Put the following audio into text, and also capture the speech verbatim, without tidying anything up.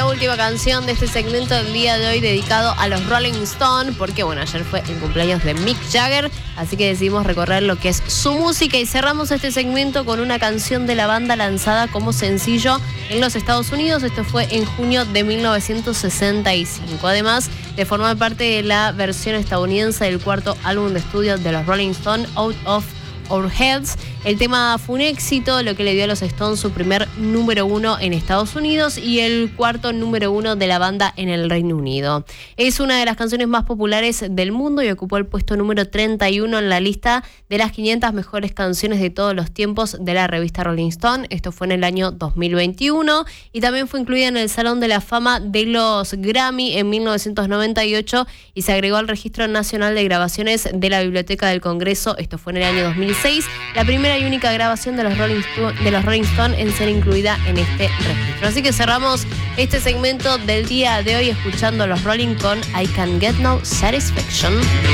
la última canción de este segmento del día de hoy dedicado a los Rolling Stones, porque bueno, ayer fue el cumpleaños de Mick Jagger, así que decidimos recorrer lo que es su música y cerramos este segmento con una canción de la banda lanzada como sencillo en los Estados Unidos. Esto fue en junio de mil novecientos sesenta y cinco. Además de formar parte de la versión estadounidense del cuarto álbum de estudio de los Rolling Stones, Out of Our Heads. El tema fue un éxito, lo que le dio a los Stones su primer número uno en Estados Unidos y el cuarto número uno de la banda en el Reino Unido. Es una de las canciones más populares del mundo y ocupó el puesto número treinta y uno en la lista de las quinientas mejores canciones de todos los tiempos de la revista Rolling Stone. Esto fue en el año dos mil veintiuno y también fue incluida en el Salón de la Fama de los Grammy en mil novecientos noventa y ocho y se agregó al Registro Nacional de Grabaciones de la Biblioteca del Congreso. Esto fue en el año dos mil seis, la primera y única grabación de los Rolling Stone, de los Rolling Stone en ser incluida en este registro. Así que cerramos este segmento del día de hoy escuchando a los Rolling con I Can't Get No Satisfaction.